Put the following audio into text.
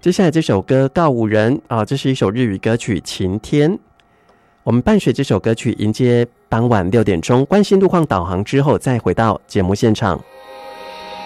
接下来这首歌《告五人》啊，这是一首日语歌曲《晴天》。我们伴随这首歌曲迎接傍晚6点钟关心路况导航之后，再回到节目现场。